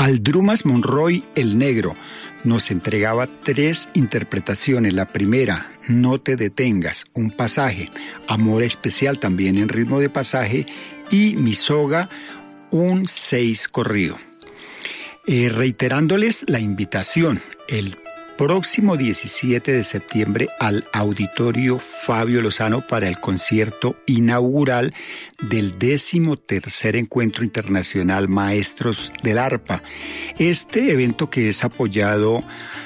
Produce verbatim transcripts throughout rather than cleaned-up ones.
Valdrumas Monroy el Negro nos entregaba tres interpretaciones. La primera, No te detengas, un pasaje. Amor especial, también en ritmo de pasaje. Y Mi soga, un seis corrido. Eh, reiterándoles la invitación, el próximo diecisiete de septiembre al Auditorio Fabio Lozano para el concierto inaugural del décimo tercer Encuentro Internacional Maestros del Arpa. Este evento, que es apoyado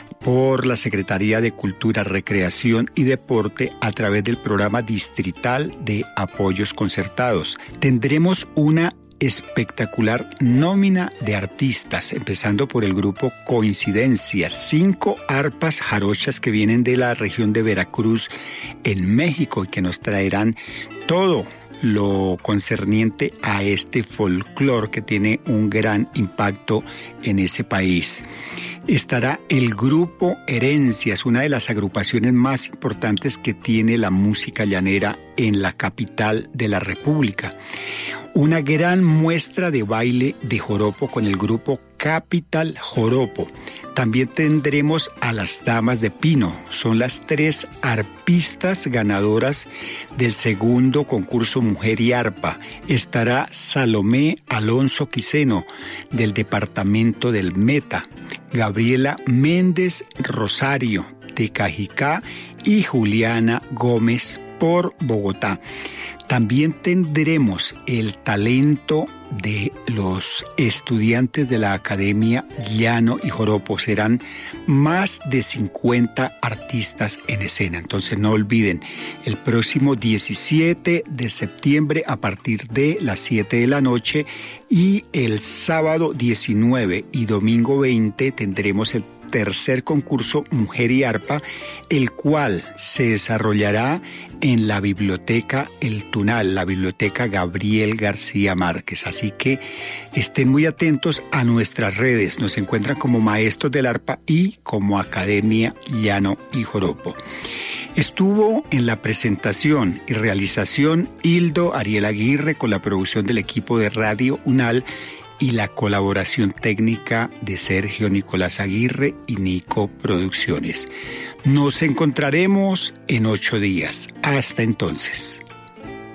por la Secretaría de Cultura, Recreación y Deporte a través del Programa Distrital de Apoyos Concertados. Tendremos una espectacular nómina de artistas, empezando por el grupo Coincidencia, cinco arpas jarochas que vienen de la región de Veracruz en México y que nos traerán todo lo concerniente a este folclore que tiene un gran impacto en ese país. Estará el grupo Herencias, una de las agrupaciones más importantes que tiene la música llanera en la capital de la República. Una gran muestra de baile de joropo con el grupo Capital Joropo. También tendremos a las Damas de Pino. Son las tres arpistas ganadoras del segundo concurso Mujer y Arpa. Estará Salomé Alonso Quiseno, del departamento del Meta, Gabriela Méndez Rosario, de Cajicá, y Juliana Gómez por Bogotá. También tendremos el talento de los estudiantes de la Academia Llano y Joropo. Serán más de cincuenta artistas en escena. Entonces no olviden, el próximo diecisiete de septiembre a partir de las siete de la noche, y el sábado diecinueve y domingo veinte tendremos el tercer concurso Mujer y Arpa, el cual se desarrollará en la Biblioteca El Tunal, la Biblioteca Gabriel García Márquez. Así que estén muy atentos a nuestras redes. Nos encuentran como Maestros del Arpa y como Academia Llano y Joropo. Estuvo en la presentación y realización Hildo Ariel Aguirre, con la producción del equipo de Radio UNAL y la colaboración técnica de Sergio Nicolás Aguirre y Nico Producciones. Nos encontraremos en ocho días. Hasta entonces.